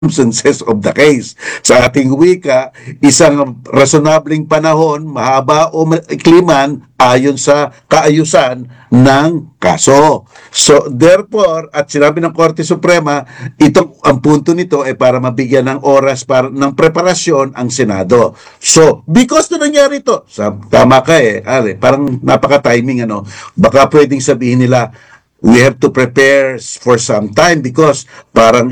circumstances of the case. Sa ating wika, isang rasonableng panahon, mahaba o maikli man, ayon sa kaayusan ng kaso. So, therefore, at sinabi ng Korte Suprema, ang punto nito ay para mabigyan ng oras ng preparasyon ang Senado. So, because na nangyari ito, tama ka parang napaka-timing, baka pwedeng sabihin nila, we have to prepare for some time because parang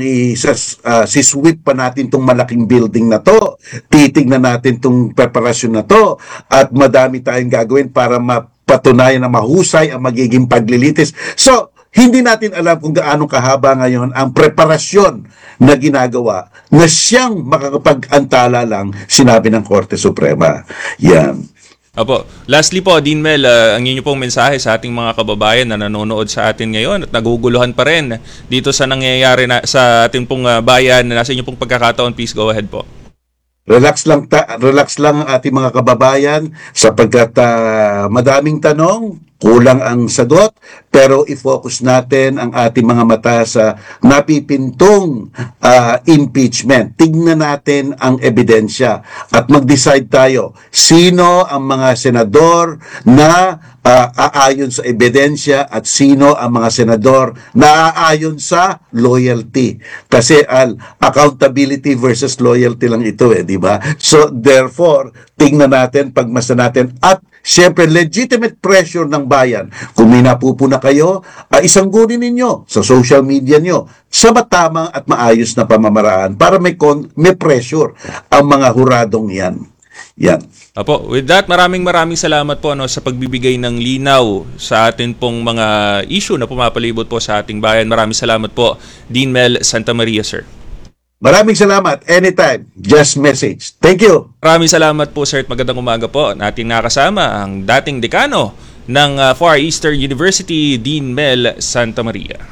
sisweep pa natin tong malaking building na to, titignan natin tong preparasyon na to, at madami tayong gagawin para mapatunayan na mahusay ang magiging paglilitis. So, hindi natin alam kung gaano kahaba ngayon ang preparasyon na ginagawa na siyang makakapag-antala lang, sinabi ng Korte Suprema. Yan. Opo. Lastly po, Dean Mel, ang inyo pong mensahe sa ating mga kababayan na nanonood sa atin ngayon at naguguluhan pa rin dito sa nangyayari sa ating pong bayan na nasa inyo pong pagkakataon, please go ahead po. Relax lang ang ating mga kababayan sapagkat madaming tanong, kulang ang sagot, pero i-focus natin ang ating mga mata sa napipintong impeachment. Tignan natin ang ebidensya at mag-decide tayo sino ang mga senador na aayon sa ebidensya at sino ang mga senador na aayon sa loyalty. Kasi accountability versus loyalty lang ito di ba? So therefore, tingnan natin, pagmasa natin at siyempre legitimate pressure ng bayan. Kung may napupuna kayo, isanggunin ninyo sa social media nyo sa matamang at maayos na pamamaraan para may pressure ang mga huradong yan. Yan. Apo, with that, maraming salamat po sa pagbibigay ng linaw sa atin pong mga issue na pumapalibot po sa ating bayan. Maraming salamat po, Dean Mel Santamaria, sir. Maraming salamat. Anytime. Just message. Thank you. Maraming salamat po, sir, at magandang umaga po. Nating nakasama ang dating dekano ng Far Eastern University, Dean Mel Santamaria.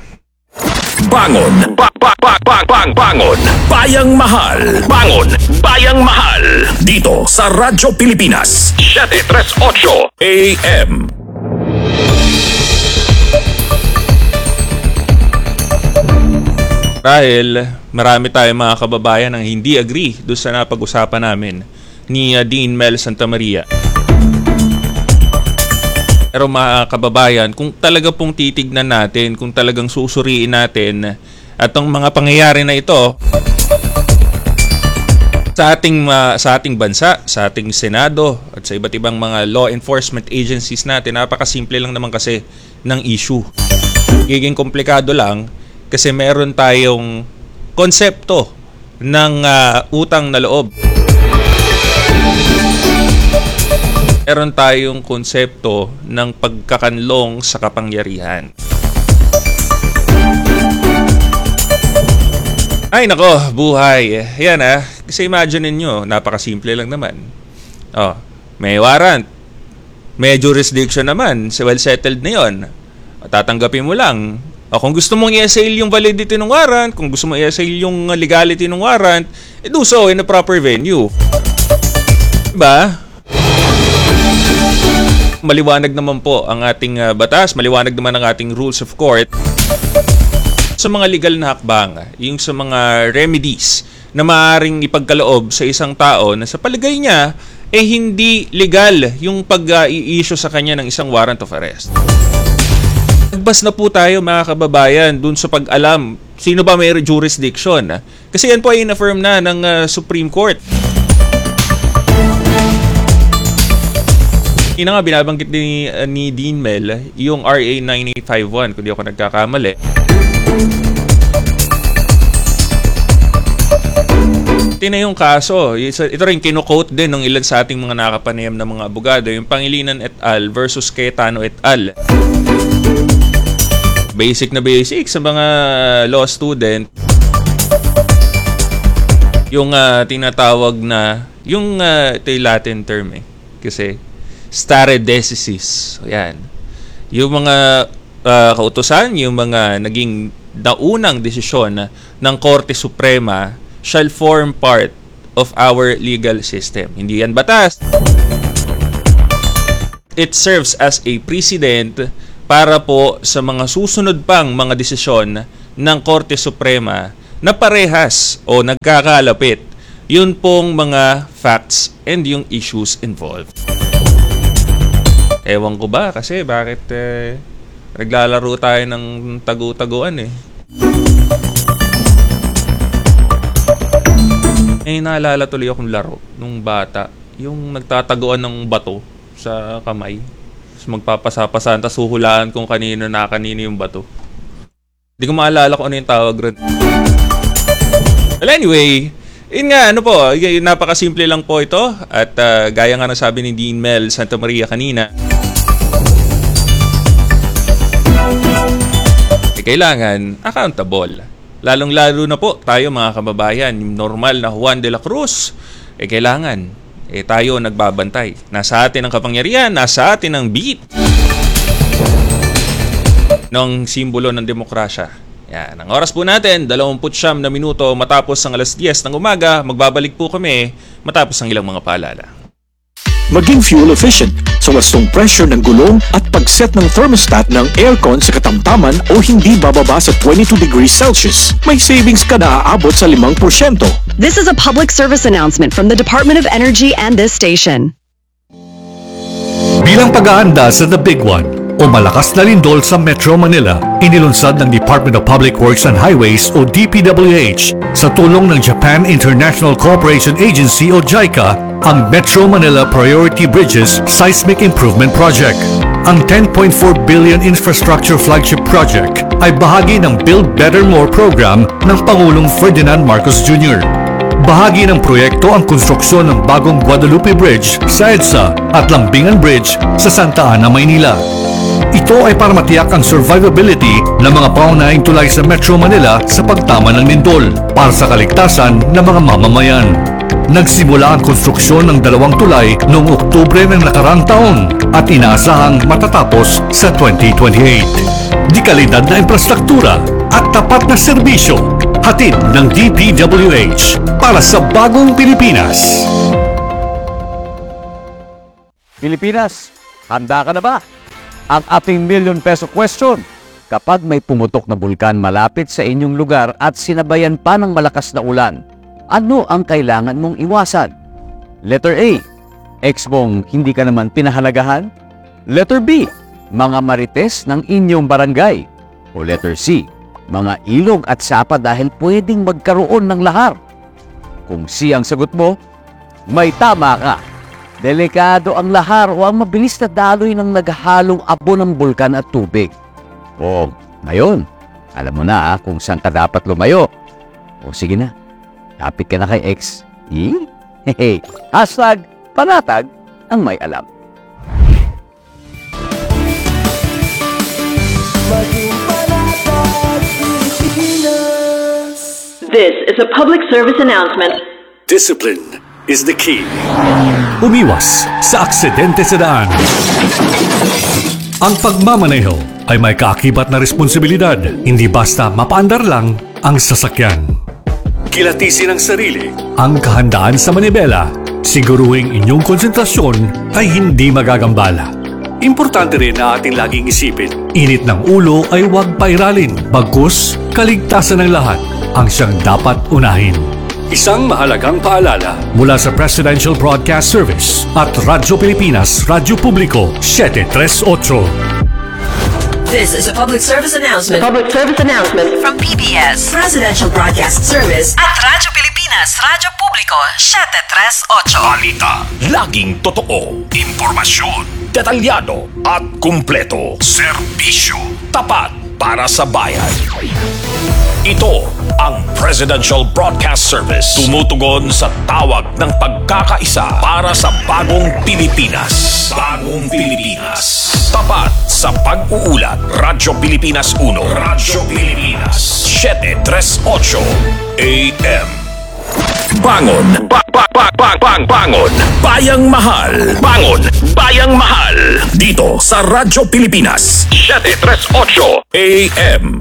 Bangon! Bangon! Bayang Mahal! Bangon! Bayang Mahal! Dito sa Radyo Pilipinas 738 AM. Dahil marami tayong mga kababayan ang hindi agree doon sa napag-usapan namin ni Dean Mel Santamaria. Pero mga kababayan, kung talaga pong titignan natin, kung talagang susuriin natin at ang mga pangyayari na ito sa ating bansa, sa ating Senado at sa iba't ibang mga law enforcement agencies natin, napakasimple lang naman kasi ng issue. Giging komplikado lang kasi meron tayong konsepto ng utang na loob. Meron tayong konsepto ng pagkakanlong sa kapangyarihan. Ay nako, buhay. Yan kasi imagine niyo, napakasimple lang naman. May warrant. May jurisdiction naman. Well settled na 'yon. Tatanggapin mo lang. Kung gusto mong i-assail yung validity ng warrant, kung gusto mong i-assail yung legality ng warrant, do so in a proper venue. Diba? Maliwanag naman po ang ating batas, maliwanag naman ang ating rules of court sa mga legal na hakbang, yung sa mga remedies na maaaring ipagkaloob sa isang tao na sa palagay niya hindi legal yung pag-i-issue sa kanya ng isang warrant of arrest. Nagbas na po tayo mga kababayan dun sa pag-alam sino ba may jurisdiction. Kasi yan po ay in-affirm na ng Supreme Court. Ina nga binabanggit ni Dean Mel yung RA 9851 kung di ako nagkakamali. Ito na yung kaso. Ito rin kino-quote din ng ilan sa ating mga nakapanayam na mga abogado, yung Pangilinan et al. Versus Cayetano et al. Basic na basic sa mga law student. Yung tinatawag na, yung ito yung Latin term kasi stare decisis. Yan. Yung mga kautusan, yung mga naging naunang desisyon ng Korte Suprema shall form part of our legal system. Hindi yan batas. It serves as a precedent para po sa mga susunod pang mga desisyon ng Korte Suprema na parehas o nagkakalapit. Yun pong mga facts and yung issues involved. Ewan ko ba kasi bakit naglalaro tayo ng tagu-taguan eh. Naalala tuloy akong laro nung bata. Yung nagtataguan ng bato sa kamay. Tapos magpapasapasan, tapos huhulaan kung kanino yung bato. Hindi ko maalala kung ano yung tawag rin. Well anyway, yun nga, napakasimple lang po ito. At gaya nga ng sabi ni Dean Mel Santa Maria kanina, kailangan accountable. Lalong-lalo na po tayo mga kababayan, yung normal na Juan de la Cruz, kailangan tayo nagbabantay. Nasa atin ang kapangyarihan, nasa atin ang beat ng simbolo ng demokrasya. Yan, ang oras po natin, 29 na minuto matapos ang alas 10 ng umaga. Magbabalik po kami matapos ang ilang mga paalala. Maging fuel efficient sa wastong pressure ng gulong at pag-set ng thermostat ng aircon sa katamtaman o hindi bababa sa 22 degrees Celsius. May savings ka na aabot sa 5%. This is a public service announcement from the Department of Energy and this station. Bilang pag-aanda sa The Big One o malakas na lindol sa Metro Manila, inilunsad ng Department of Public Works and Highways o DPWH sa tulong ng Japan International Cooperation Agency o JICA ang Metro Manila Priority Bridges Seismic Improvement Project. Ang 10.4 billion infrastructure flagship project ay bahagi ng Build Better More program ng Pangulong Ferdinand Marcos Jr. Bahagi ng proyekto ang konstruksyon ng bagong Guadalupe Bridge sa EDSA at Lambingan Bridge sa Santa Ana, Maynila. Ito ay para matiyak ang survivability ng mga paunahing tulay sa Metro Manila sa pagtama ng lindol para sa kaligtasan ng mga mamamayan. Nagsimula ang konstruksyon ng 2 tulay noong Oktubre ng nakarang taon at inaasahang matatapos sa 2028. Di kalidad na infrastruktura at tapat na serbisyo, hatid ng DPWH para sa bagong Pilipinas. Pilipinas, handa ka na ba? Ang ating ₱1,000,000 question. Kapag may pumutok na bulkan malapit sa inyong lugar at sinabayan pa ng malakas na ulan, ano ang kailangan mong iwasan? Letter A, ex mong hindi ka naman pinahalagahan? Letter B, mga marites ng inyong barangay? O letter C, mga ilog at sapa dahil pwedeng magkaroon ng lahar? Kung C ang sagot mo, may tama ka. Delikado ang lahar o ang mabilis na daloy ng naghahalong abo ng bulkan at tubig. O, ngayon, alam mo na kung saan ka dapat lumayo. O sige na, kapit ka na kay X. Hehe. #panatag ang may alam. This is a public service announcement. Discipline is the key. Umiwas sa aksidente sa daan. Ang pagmamaneho ay may kaakibat na responsibilidad, hindi basta mapaandar lang ang sasakyan. Kilatisin ang sarili, ang kahandaan sa manibela, siguruhing inyong konsentrasyon ay hindi magagambala. Importante rin na ating laging isipin, init ng ulo ay huwag pairalin, bagkus kaligtasan ng lahat ang siyang dapat unahin. Isang mahalagang paalala mula sa Presidential Broadcast Service at Radyo Pilipinas, Radyo Publiko, 738. This is a public service announcement. Public service announcement From PBS, Presidential Broadcast Service at Radyo Pilipinas, Radyo Publiko, 738. Balita, laging totoo. Impormasyon, detalyado at kumpleto. Serbisyo, tapat para sa bayan. Ito ang Presidential Broadcast Service. Tumutugon sa tawag ng pagkakaisa para sa bagong Pilipinas. Bagong Pilipinas. Tapat sa pag-uulat. Radyo Pilipinas 1. Radyo Pilipinas 738 AM. Bangon. Bangon. Bayang Mahal. Bangon. Bayang Mahal. Dito sa Radyo Pilipinas 738 AM.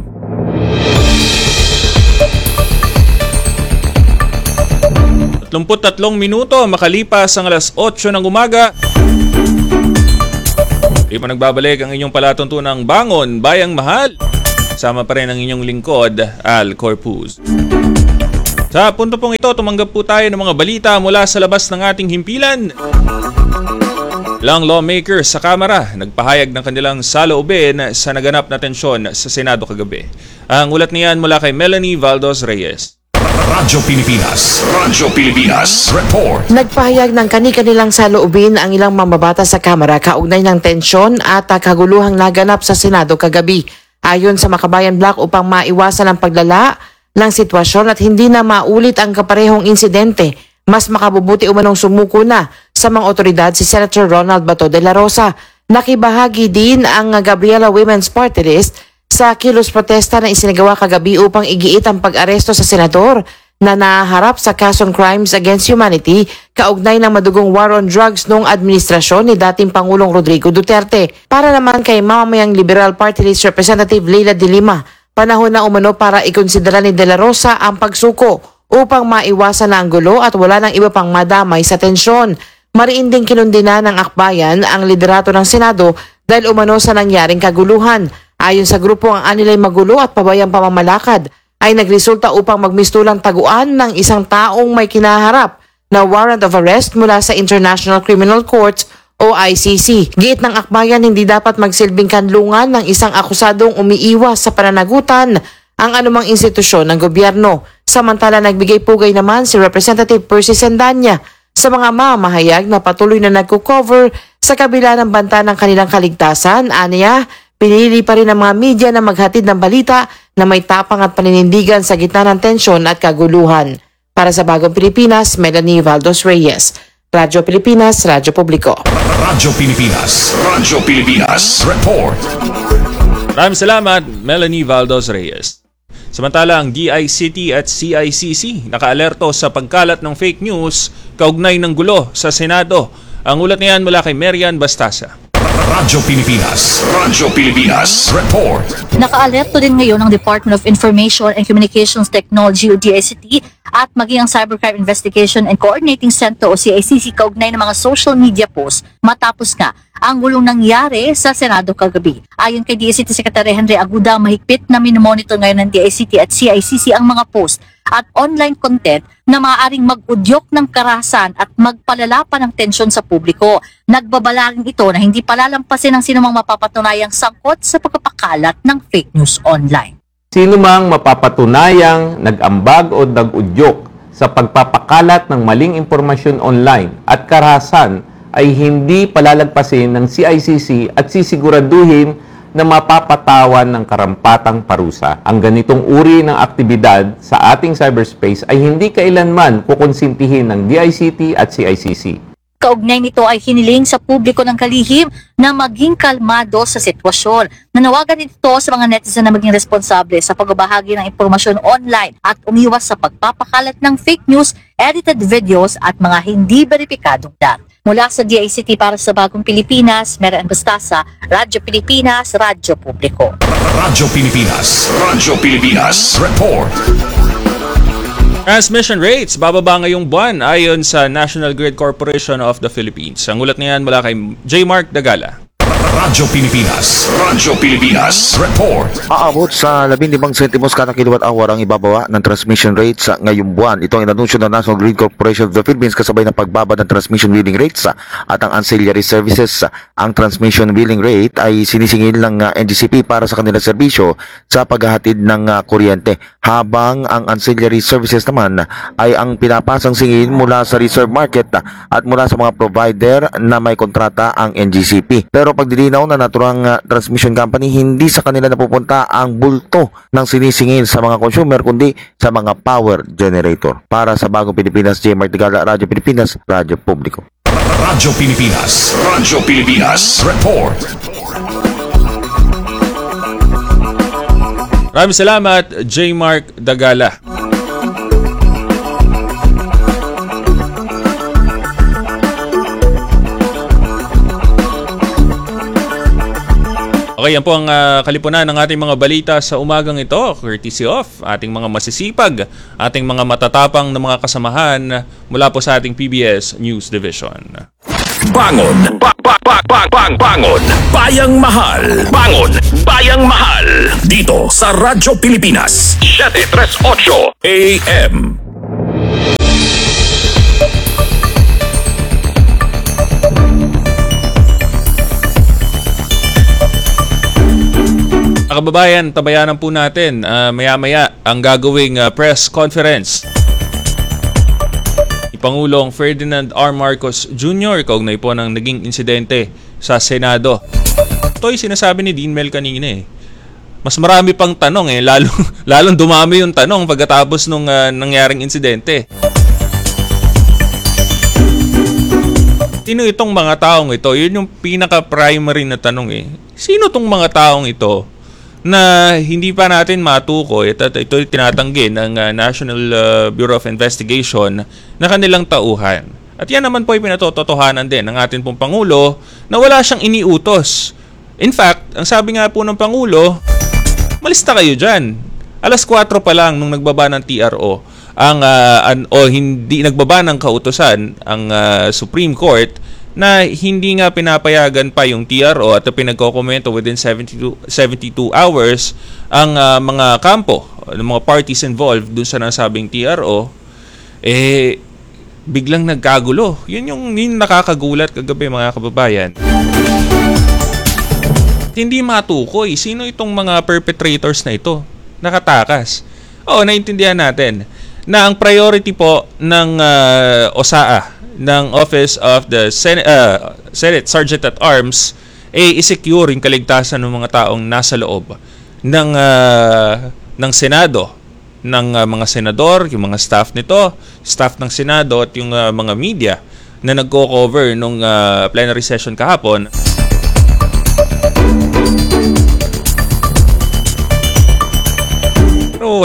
Tatlong minuto makalipas ang alas 8 ng umaga. Di pa nagbabalik ang inyong palatuntunang Bangon, Bayang Mahal. Sama pa rin ang inyong lingkod, Al Corpus. Sa punto pong ito, tumanggap po tayo ng mga balita mula sa labas ng ating himpilan. Ilang lawmakers sa Kamara nagpahayag ng kanilang saloobin sa naganap na tensyon sa Senado kagabi. Ang ulat niyan mula kay Melanie Valdos Reyes. Radyo Pilipinas Report. Nagpahayag ng kani-kanilang saloobin ang ilang mambabatas sa Kamara kaugnay ng tensyon at kaguluhang naganap sa Senado kagabi. Ayon sa Makabayan Bloc, upang maiwasan ang paglala ng sitwasyon at hindi na maulit ang kaparehong insidente, mas makabubuti umanong sumuko na sa mga otoridad si Senator Ronald Bato de la Rosa. Nakibahagi din ang Gabriela Women's Party List sa kilos protesta na isinagawa kagabi upang igiit ang pag-aresto sa senador na naharap sa kasong Crimes Against Humanity kaugnay ng madugong war on drugs noong administrasyon ni dating Pangulong Rodrigo Duterte. Para naman kay mamamayang Liberal Party List Representative Leila de Lima, panahon na umano para ikonsidera ni De La Rosa ang pagsuko upang maiwasan na ang gulo at wala ng iba pang madamay sa tensyon. Mariin ding kinundina ng akbayan ang liderato ng Senado dahil umano sa nangyaring kaguluhan. Ayon sa grupo, ang anilay magulo at pabayang pamamalakad ay nagresulta upang magmistulang taguan ng isang taong may kinaharap na warrant of arrest mula sa International Criminal Court o ICC. Giit ng akbayan, hindi dapat magsilbing kanlungan ng isang akusadong umiiwas sa pananagutan ang anumang institusyon ng gobyerno. Samantala, nagbigay pugay naman si Representative Percy Sandanya sa mga mamahayag na patuloy na nagko-cover sa kabila ng banta ng kanilang kaligtasan. Aniya, pinili pa rin ng mga media na maghatid ng balita na may tapang at paninindigan sa gitna ng tensyon at kaguluhan. Para sa Bagong Pilipinas, Melanie Valdos Reyes. Radyo Pilipinas, Radyo Publiko. Radyo Pilipinas Report. Maraming salamat, Melanie Valdos Reyes. Samantala, ang DICT at CICC nakaalerto sa pagkalat ng fake news kaugnay ng gulo sa Senado. Ang ulat niyan mula kay Marian Bastasa. Radyo Pilipinas Report. Nakaalerto din ngayon ang Department of Information and Communications Technology o DICT at maging ang Cybercrime Investigation and Coordinating Center o CICC kaugnay ng mga social media posts matapos nga ang gulong nangyari sa Senado kagabi. Ayon kay DICT Secretary Henry Aguda, mahigpit na minomonitor ngayon ng DICT at CICC ang mga post at online content na maaaring mag-udyok ng karahasan at magpalala pa ng tensyon sa publiko. Nagbabalangin ito na hindi palalampasin ang sinumang mapapatunayang sangkot sa pagpapakalat ng fake news online. Sino mang mapapatunayang nag-ambag o nag-udyok sa pagpapakalat ng maling impormasyon online at karahasan ay hindi palalagpasin ng CICC at sisiguraduhin na mapapatawan ng karampatang parusa. Ang ganitong uri ng aktibidad sa ating cyberspace ay hindi kailanman kukonsintihin ng DICT at CICC. Kaugnay nito ay hiniling sa publiko ng kalihim na maging kalmado sa sitwasyon. Nanawagan ito sa mga netizen na maging responsable sa pagbabahagi ng impormasyon online at umiwas sa pagpapakalat ng fake news, edited videos at mga hindi beripikadong dat. Mula sa DICT para sa Bagong Pilipinas, Marian Bastasa, Radyo Pilipinas, Radyo Publiko. Radyo Pilipinas Report. Transmission rates bababa ngayong buwan ayon sa National Grid Corporation of the Philippines. Ang ulat niyan mula kay J. Mark Dagala. Radyo Pilipinas Report. Aabot sa 15 sentimos kada kilowatt-hour ang ibababa ng transmission rates sa ngayong buwan. Ito ang inanunsyo ng National Grid Corporation of the Philippines kasabay ng pagbaba ng transmission billing rates at ang ancillary services. Ang transmission billing rate ay sinisingil ng NGCP para sa kanilang serbisyo sa paghahatid ng kuryente, habang ang ancillary services naman ay ang pinapasang singil mula sa reserve market at mula sa mga provider na may kontrata ang NGCP. Pero pagdilinaw na naturang transmission company, hindi sa kanila napupunta ang bulto ng sinisingil sa mga consumer kundi sa mga power generator. Para sa Bagong Pilipinas, J. Mark Dagala, Radyo Pilipinas, Radyo Publiko. Radyo Pilipinas Report. Maraming salamat, J. Mark Dagala. Okay, yan po ang kalipunan ng ating mga balita sa umagang ito, courtesy of ating mga masisipag, ating mga matatapang na mga kasamahan mula po sa ating PBS News Division. Bangon! Bangon! Bayang Mahal! Bangon! Bayang Mahal! Dito sa Radyo Pilipinas 738 AM. Kababayan, tabayanan po natin maya-maya ang gagawing press conference ni Pangulong Ferdinand R. Marcos Jr. kaugnay po ng naging insidente sa Senado. Ito yung sinasabi ni Dean Mel kanina eh. Mas marami pang tanong eh, lalong dumami yung tanong pagkatapos nung nangyaring insidente. Sino itong mga taong ito? Yun yung pinaka-primary na tanong eh. Sino itong mga taong ito na hindi pa natin matukoy at ito tinatanggi ng National Bureau of Investigation na kanilang tauhan. At yan naman po ay pinatotohanan din ng ating pong Pangulo na wala siyang iniutos. In fact, ang sabi nga po ng Pangulo, malista kayo dyan. 4:00 pa lang nung nagbaba ng TRO o hindi nagbaba ng kautusan ang Supreme Court na hindi nga pinapayagan pa yung TRO at pinagkokomento within 72 hours ang mga kampo, ng mga parties involved dun sa nasabing TRO, biglang nagkagulo. Yun yung nakakagulat kagabi mga kababayan. Hindi matukoy sino itong mga perpetrators na ito. Nakatakas. Oo, naintindihan natin na ang priority po ng OSAA, ng Office of the Senate Sergeant at Arms, i-secure yung kaligtasan ng mga taong nasa loob ng Senado, ng mga senador, yung mga staff nito, staff ng Senado at yung mga media na nagko-cover nung plenary session kahapon. Pero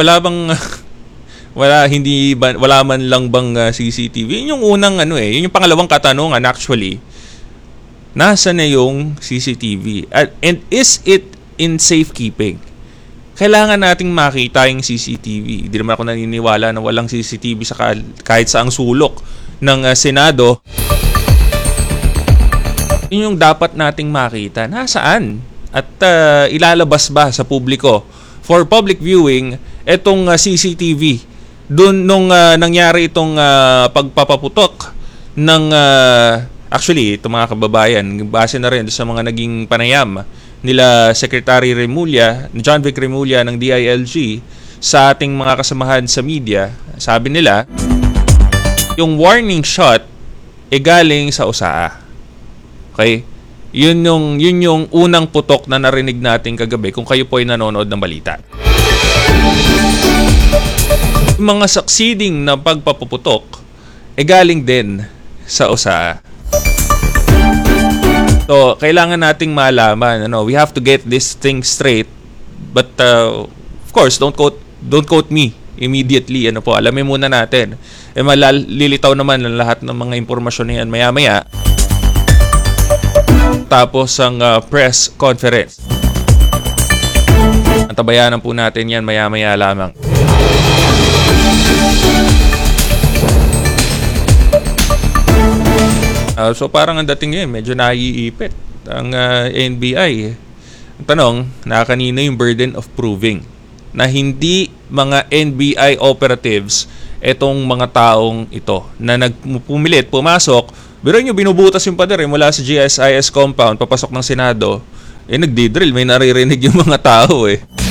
wala man lang bang CCTV? Yun yung unang yun yung pangalawang katanungan actually. Nasaan na yung CCTV? And is it in safekeeping? Kailangan nating makita yung CCTV. Hindi naman ako naniniwala na walang CCTV sa kahit saang sulok ng Senado. Yun yung dapat nating makita. Nasaan? At ilalabas ba sa publiko for public viewing etong CCTV? Doon nung nangyari itong pagpapaputok ng actually itong mga kababayan, base na rin sa mga naging panayam nila Secretary Remulla, John Vic Remulla ng DILG sa ating mga kasamahan sa media. Sabi nila yung warning shot galing sa OSAA. Okay? Yun yung unang putok na narinig natin kagabi kung kayo po ay nanonood ng balita. Mga succeeding na pagpapuputok galing din sa OSAA. So, kailangan nating malaman, we have to get this thing straight. But of course, don't quote me immediately. Alamin muna natin. Malilitaw naman ang lahat ng mga impormasyon na yan maya-maya. Tapos ang press conference. Antabayanan po natin yan maya-maya lamang. So parang ang dating ngayon, medyo naiipit ang NBI. Ang tanong, kanino yung burden of proving na hindi mga NBI operatives etong mga taong ito na nagpumilit, pumasok, pero nyo binubutas yung pader mula sa GSIS compound, papasok ng Senado, nagdidrill, may naririnig yung mga tao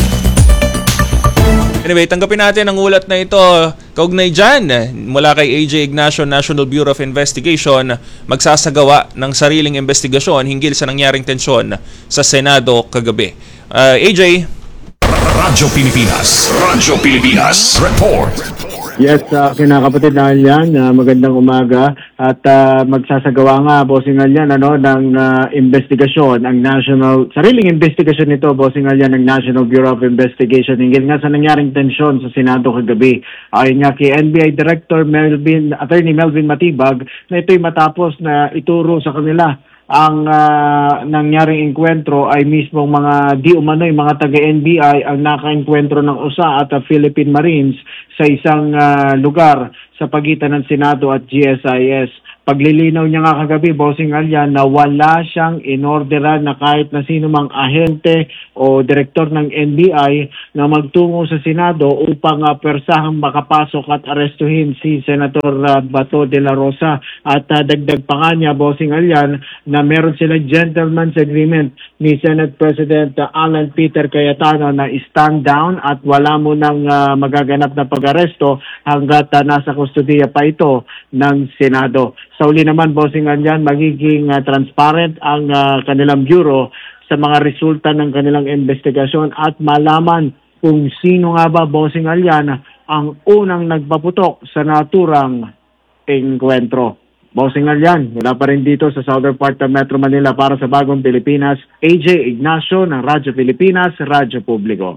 Anyway, tanggapin natin ang ulat na ito kaugnay dyan mula kay AJ Ignacio, National Bureau of Investigation, magsasagawa ng sariling investigasyon hinggil sa nangyaring tensyon sa Senado kagabi. AJ? Radyo Pilipinas Report. Yes, kinakapatid na yan, magandang umaga at magsasagawa nga bossing yan ng investigasyon, ang sariling investigasyon nito bossing yan ng National Bureau of Investigation hinggil nga sa nangyaring tensyon sa Senado kagabi. Ayon nga kay NBI Director Attorney Melvin Matibag na ito'y matapos na ituro sa kanila ang nangyaring engkwentro ay mismong mga di umano'y mga taga-NBI ang naka-engkwentro ng OSA at Philippine Marines sa isang lugar sa pagitan ng Senado at GSIS. paglilinaw niya nga kagabi, Bossing Alyan, na wala siyang inorderan na kahit na sino mang ahente o direktor ng NBI na magtungo sa Senado upang persahang makapasok at arestuhin si Senator Bato de la Rosa. At dagdag pa nga niya, Bossing Alyan, na meron sila gentleman's agreement ni Senate President Alan Peter Cayetano na stand down at wala mo nang magaganap na pag-aresto hanggat nasa kustudiya pa ito ng Senado. Sa uli naman, Bossing Alyan, magiging transparent ang kanilang bureau sa mga resulta ng kanilang investigasyon at malaman kung sino nga ba, Bossing Alyan, ang unang nagpaputok sa naturang engkwentro. Bossing Alyan, mula pa rin dito sa southern part ng Metro Manila para sa Bagong Pilipinas, AJ Ignacio ng Radyo Pilipinas, Radyo Publiko.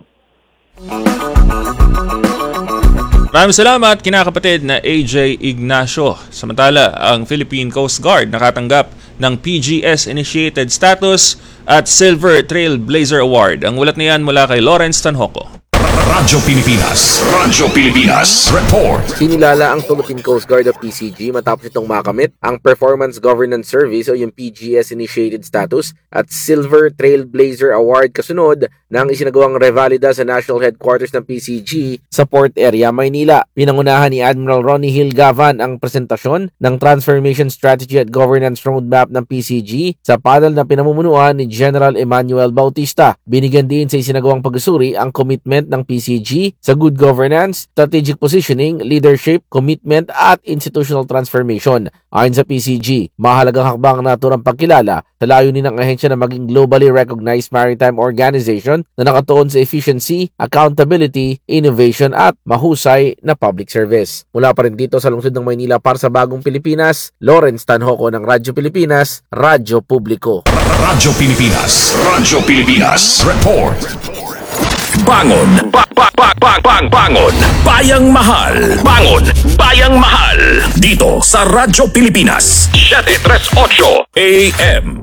Maraming salamat, kinakapatid na AJ Ignacio. Samantala, ang Philippine Coast Guard nakatanggap ng PGS-initiated status at Silver Trailblazer Award. Ang ulat na yan mula kay Lawrence Tanhoco. Radyo Pilipinas Report. Sinilala ang Philippine Coast Guard o PCG matapos itong makamit ang Performance Governance Service o yung PGS-initiated status at Silver Trailblazer Award kasunod ng isinagawang revalida sa National Headquarters ng PCG sa Port Area, Maynila. Pinangunahan ni Admiral Ronnie Hill Gavan ang presentasyon ng Transformation Strategy at Governance Roadmap ng PCG sa panel na pinamumunuan ni General Emmanuel Bautista. Binigyan din sa isinagawang pag-usuri ang commitment ng PCG sa good governance, strategic positioning, leadership, commitment at institutional transformation. Ayon sa PCG, mahalagang hakbang na naturang pagkilala sa layunin ng ahensya na maging globally recognized maritime organization na nakatuon sa efficiency, accountability, innovation at mahusay na public service. Mula pa rin dito sa lungsod ng Maynila para sa Bagong Pilipinas, Lawrence Tanhoco ng Radyo Pilipinas, Radyo Publiko. Radyo Pilipinas Report. Bangon! Bangon! Bayang Mahal! Bangon! Bayang Mahal! Dito sa Radyo Pilipinas 738 AM.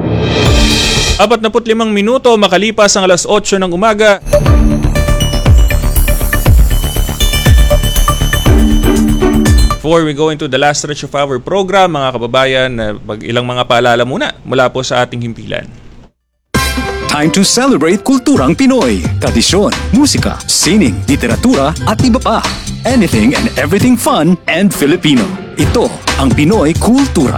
45 minuto makalipas ang alas 8 ng umaga. Before we go into the last stretch of our program, mga kababayan, ilang mga paalala muna mula po sa ating himpilan. Time to celebrate kulturang Pinoy. Tradisyon, musika, sining, literatura at iba pa. Anything and everything fun and Filipino. Ito ang Pinoy Kultura.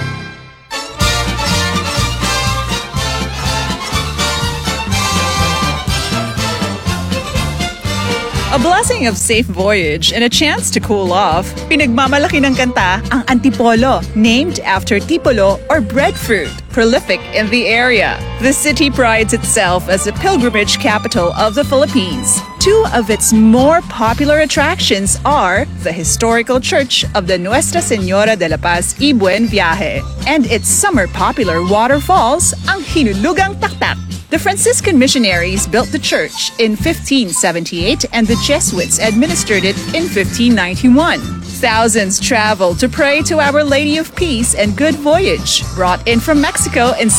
A blessing of safe voyage and a chance to cool off. Pinagmamalaki ng kanta ang Antipolo, named after tipolo or breadfruit, prolific in the area. The city prides itself as the pilgrimage capital of the Philippines. Two of its more popular attractions are the historical church of the Nuestra Señora de la Paz y Buen Viaje and its summer popular waterfalls, ang Hinulugang Taktak. The Franciscan missionaries built the church in 1578 and the Jesuits administered it in 1591. Thousands traveled to pray to Our Lady of Peace and Good Voyage, brought in from Mexico in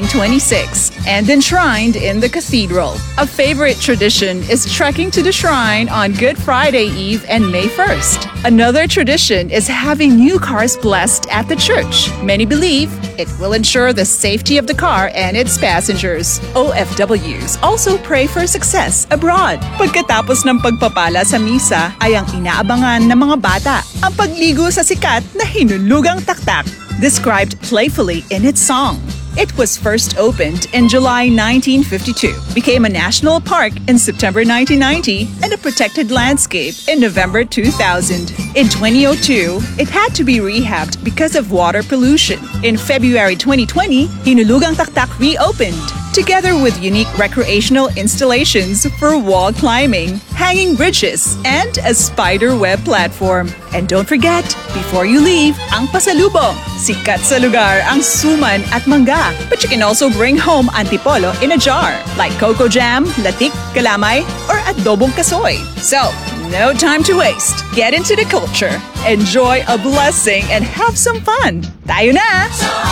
1626 and enshrined in the cathedral. A favorite tradition is trekking to the shrine on Good Friday Eve and May 1st. Another tradition is having new cars blessed at the church. Many believe it will ensure the safety of the car and its passengers. OFWs also pray for success abroad. Pagkatapos ng pagpapala sa misa ay ang inaabangan ng mga bata ang pagligo sa sikat na Hinulugang Taktak, described playfully in its song. It was first opened in July 1952, became a national park in September 1990, and a protected landscape in November 2000. In 2002, it had to be rehabbed because of water pollution. In February 2020, Hinulugang Taktak reopened, together with unique recreational installations for wall climbing, hanging bridges, and a spider web platform. And don't forget, before you leave, ang pasalubong. Sikat sa lugar ang suman at mangga. But you can also bring home antipolo in a jar, like cocoa jam, latik, kalamay, or adobong kasoy. So, no time to waste. Get into the culture, enjoy a blessing, and have some fun. Tayo na!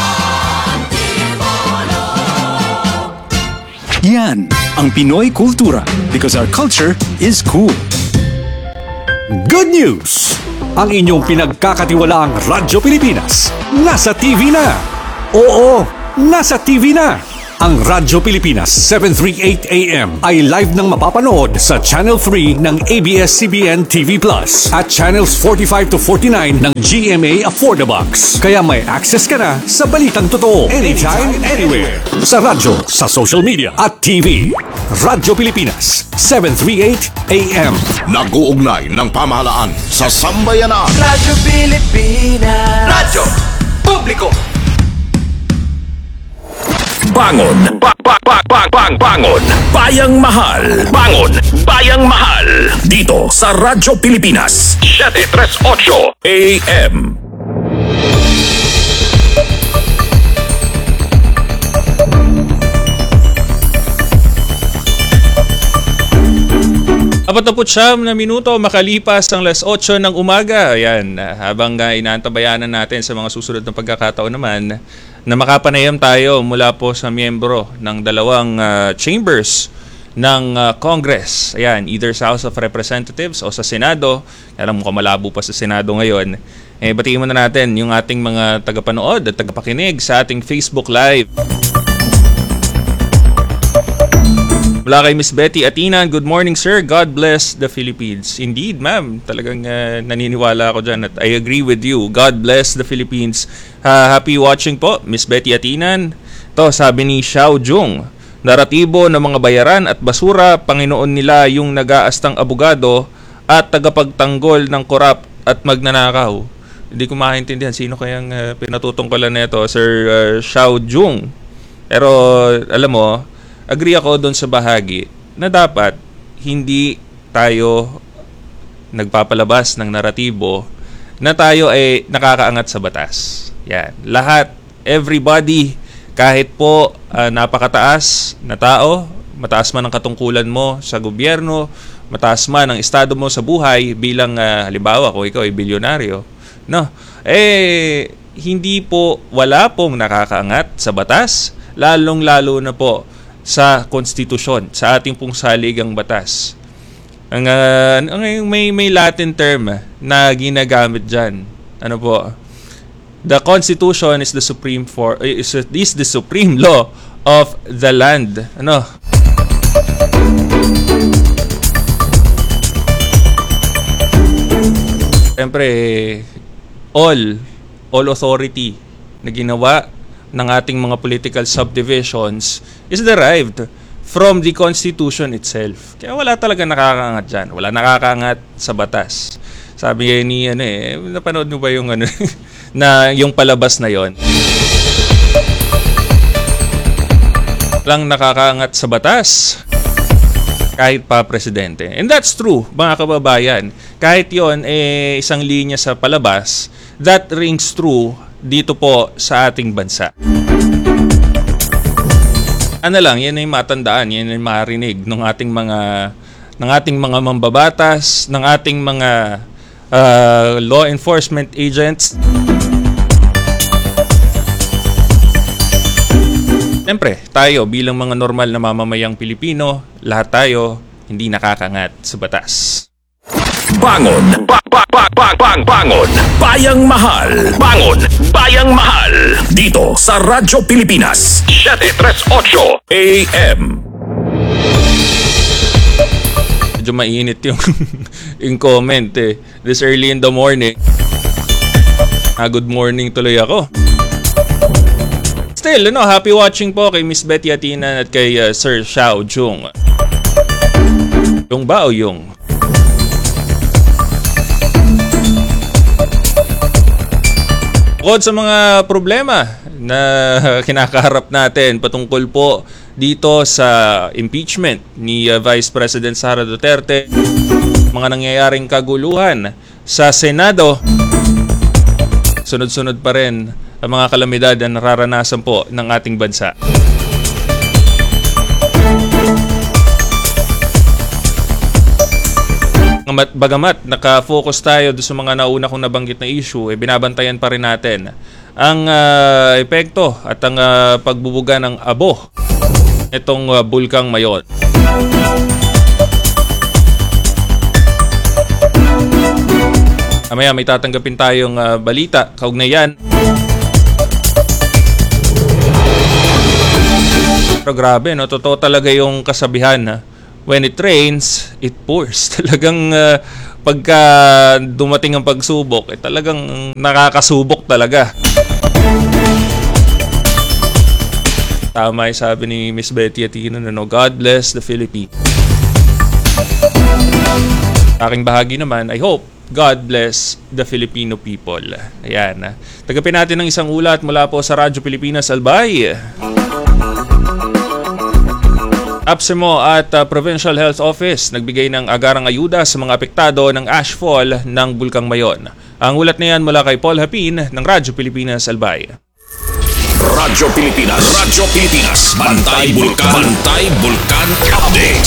Yan ang Pinoy Kultura because our culture is cool. Good news! Ang inyong pinagkakatiwalaang Radyo Pilipinas nasa TV na. Oo, nasa TV na. Ang Radyo Pilipinas 738 AM ay live nang mapapanood sa Channel 3 ng ABS-CBN TV Plus at Channels 45 to 49 ng GMA Affordabox. Kaya may access ka na sa balitang totoo anytime, anywhere. Sa radyo, sa social media at TV. Radyo Pilipinas 738 AM. Nag-uugnay ng pamahalaan sa sambayanan. Radyo Pilipinas. Radyo Publiko. Bangon! Bangon! Bayang Mahal! Bangon! Bayang Mahal! Dito sa Radyo Pilipinas 738 AM. Apat na minuto makalipas ang 8:00 ng umaga. Ayan, habang inaantabayanan natin sa mga susunod na pagkakataon naman na makapanayam tayo mula po sa miyembro ng dalawang chambers ng Congress. Ayan, either sa House of Representatives o sa Senado. Alam mo, malabo pa sa Senado ngayon. Batiin muna natin yung ating mga tagapanood at tagapakinig sa ating Facebook Live. Mula kay Miss Betty Atinan, good morning sir, God bless the Philippines. Indeed ma'am, talagang naniniwala ako dyan at I agree with you. God bless the Philippines. Happy watching po, Miss Betty Atinan. To sabi ni Xiao Jung, naratibo ng mga bayaran at basura, Panginoon nila yung nag-aastang abogado at tagapagtanggol ng korap at magnanakaw. Hindi ko maintindihan sino kayang pinatutungkolan nito, Sir Xiao Jung. Pero alam mo, agree ako doon sa bahagi na dapat hindi tayo nagpapalabas ng naratibo na tayo ay nakakaangat sa batas. Yan. Lahat, everybody, kahit po napakataas na tao, mataas man ang katungkulan mo sa gobyerno, mataas man ang estado mo sa buhay bilang halimbawa kung ikaw ay bilyonaryo, no? Hindi po, wala pong nakakaangat sa batas, lalong-lalo na po sa konstitusyon, sa ating pong saligang batas. May Latin term na ginagamit diyan. Ano po? The Constitution is the supreme is the supreme law of the land. Ano? Siyempre, all authority na ginawa ng ating mga political subdivisions is derived from the Constitution itself. Kaya wala talaga nakakaangat dyan. Wala nakakaangat sa batas. Sabi ni napanood mo ba yung na yung palabas na yon? Walang nakakaangat sa batas kahit pa presidente. And that's true, mga kababayan. Kahit yon isang linya sa palabas, that rings true dito po sa ating bansa. Ano lang, yan ay matandaan, yan ay marinig ng ating mga mambabatas, ng ating mga law enforcement agents. Siyempre, tayo bilang mga normal na mamamayang Pilipino, lahat tayo hindi nakakangat sa batas. Bangon! Bangon! Bayang Mahal! Bangon! Bayang Mahal! Dito sa Radyo Pilipinas 738 AM. Medyo mainit yung comment this early in the morning. Good morning tuloy ako. Still, happy watching po kay Miss Betty Atinan at kay Sir Xiao Jung. Yung ba o yung? Bukod sa mga problema na kinakaharap natin patungkol po dito sa impeachment ni Vice President Sara Duterte, mga nangyayaring kaguluhan sa Senado, sunod-sunod pa rin ang mga kalamidad na nararanasan po ng ating bansa. Bagamat nakafocus tayo sa mga nauna kong nabanggit na issue, binabantayan pa rin natin ang epekto at ang pagbubuga ng abo itong Bulkang Mayon. Mamaya may tatanggapin tayong balita kaugnay yan. Pero grabe, no? Totoo talaga yung kasabihan na when it rains, it pours. Talagang pagka dumating ang pagsubok, talagang nakakasubok talaga. Tama yung sabi ni Miss Betty Atino, no? God bless the Philippines. Aking bahagi naman, I hope God bless the Filipino people. Ayan. Tagapin natin ng isang ulat mula po sa Radyo Pilipinas Albay. APSEMO at Provincial Health Office nagbigay ng agarang ayuda sa mga apektado ng ashfall ng Bulkang Mayon. Ang ulat na yan mula kay Paul Hapin ng Radyo Pilipinas Albay. Radyo Pilipinas. Radyo Pilipinas. Bantay Bulkan. Bantay Bulkan Update.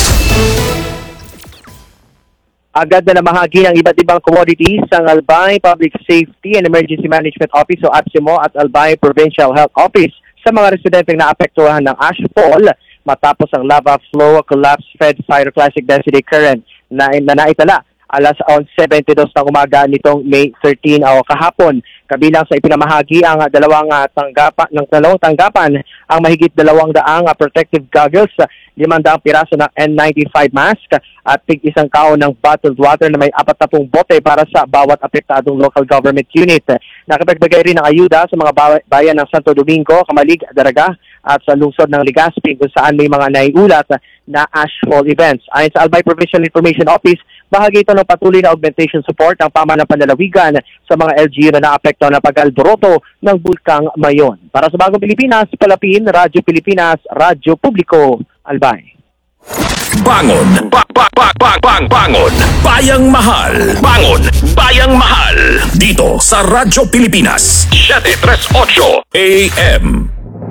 Agad na namahagi ng iba't ibang commodities ang Albay Public Safety and Emergency Management Office o APSEMO at Albay Provincial Health Office sa mga residenteng naapektuhan ng ashfall matapos ang lava flow collapse fed pyroclastic density current na naitala alas 11:72 ng umaga nitong May 13 o kahapon. Kabilang sa ipinamahagi ang dalawang tanggapan ang mahigit 200 protective goggles, 500 piraso ng N95 mask at tig-1 kaon ng bottled water na may 40 bote para sa bawat apektadong local government unit. Nakapagbigay rin ng ayuda sa mga bayan ng Santo Domingo, Camalig, Daraga at sa lungsod ng Legazpi kung saan may mga naiulat na ashfall events. Ayon sa Albay Provincial Information Office, bahagi ito ng patuloy na augmentation support ng pamahalang panlalawigan sa mga LGU na naapekto ng pag-alboroto ng Bulkang Mayon. Para sa Bagong Pilipinas, Palapin, Radyo Pilipinas, Radyo Publiko, Albay. Bangon! Bangon! Bayang Mahal! Bangon! Bayang Mahal! Dito sa Radyo Pilipinas 738 AM.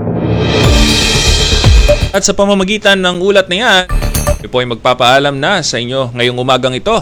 At sa pamamagitan ng ulat na yan, ito po ay magpapaalam na sa inyo ngayong umagang ito.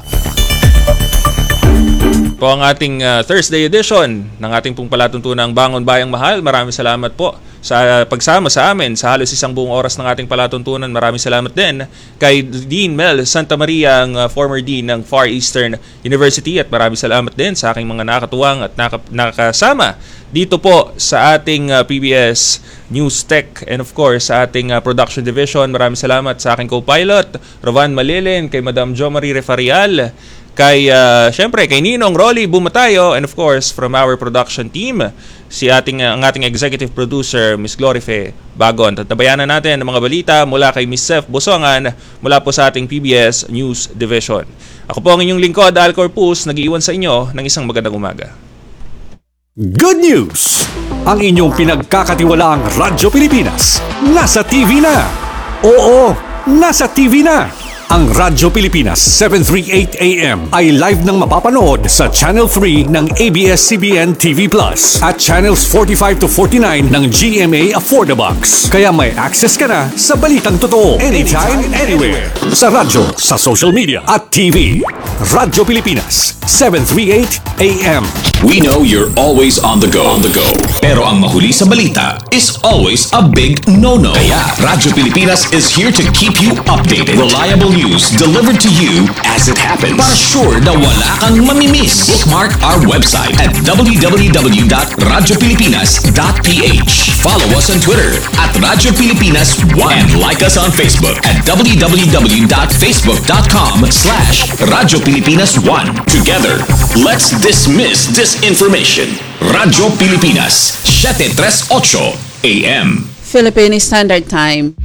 Po ang ating Thursday edition ng ating pong palatuntunang Bangon Bayang Mahal. Maraming salamat po sa pagsama sa amin sa halos isang buong oras ng ating palatuntunan. Maraming salamat din kay Dean Mel Santa Maria, ang former Dean ng Far Eastern University, at maraming salamat din sa aking mga nakatuwang at nakasama dito po sa ating PBS News Tech and of course sa ating production division. Maraming salamat sa aking co-pilot Rovan Malilin, kay Madam Jo Marie Refarial, kay syempre kay Ninong Rolly Bumatayo, and of course from our production team ang ating executive producer Miss Glorife Bagon. At nabayanan natin ang mga balita mula kay Miss Sef Bosongan mula po sa ating PBS News Division. Ako po ang inyong lingkod, Al Corpus, nag-iwan sa inyo ng isang magandang umaga. Good news! Ang inyong pinagkakatiwalaang Radyo Pilipinas nasa TV na! Oo, nasa TV na! Ang Radyo Pilipinas 738 AM ay live nang mapapanood sa Channel 3 ng ABS-CBN TV Plus at Channels 45 to 49 ng GMA Affordabox. Kaya may access ka na sa balitang totoo anytime, anywhere. Sa radyo, sa social media at TV. Radyo Pilipinas 738 AM. We know you're always on the go. Pero ang mahuli sa balita is always a big no-no. Kaya Radyo Pilipinas is here to keep you updated. Reliable news delivered to you as it happens. Para sure na wala kang mamimiss. Bookmark our website at www.radiopilipinas.ph. Follow us on Twitter at Radyo Pilipinas 1 and like us on Facebook at www.facebook.com/Radyo Pilipinas 1. Together, let's dismiss disinformation. Radyo Pilipinas 738 AM. Philippine Standard Time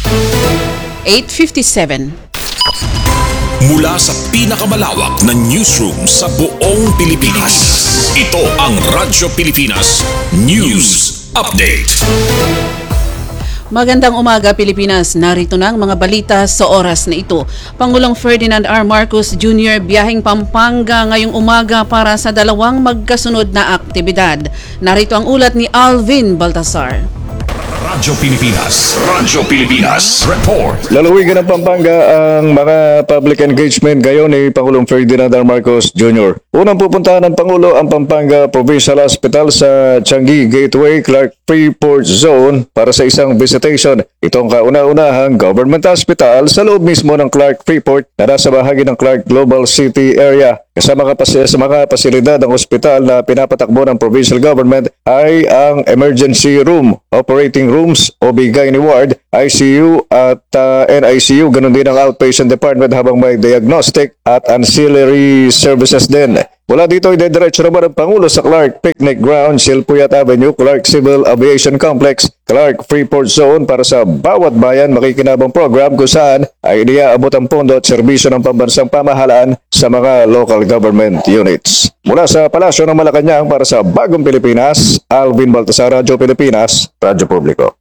8:57. Mula sa pinakamalawak na newsroom sa buong Pilipinas, ito ang Radyo Pilipinas News Update. Magandang umaga Pilipinas, narito na ang mga balita sa oras na ito. Pangulong Ferdinand R. Marcos Jr. biyaheng Pampanga ngayong umaga para sa dalawang magkasunod na aktibidad. Narito ang ulat ni Alvin Baltasar. Radyo Pilipinas Report. Lalawigan ng Pampanga ang mga public engagement ngayon ni Pangulong Ferdinand R. Marcos Jr. Unang pupuntahan ng Pangulo ang Pampanga Provincial Hospital sa Changi Gateway, Clark Freeport Zone para sa isang visitation. Itong kauna-unahang government hospital sa loob mismo ng Clark Freeport na nasa bahagi ng Clark Global City Area. Sa mga pasilidad ng ospital na pinapatakbo ng provincial government ay ang emergency room, operating rooms, OB-GYN ward, ICU at NICU, ganun din ang outpatient department habang may diagnostic at ancillary services din. Mula dito, idediretso naman ang Pangulo sa Clark Picnic Ground, Silpuyat Avenue, Clark Civil Aviation Complex, Clark Freeport Zone para sa bawat bayan makikinabang program kung saan ay iniaabot ang pondo at serbisyo ng pambansang pamahalaan sa mga local government units. Mula sa Palasyo ng Malacanang para sa Bagong Pilipinas, Alvin Baltasar, Radyo Pilipinas, Radyo Publiko.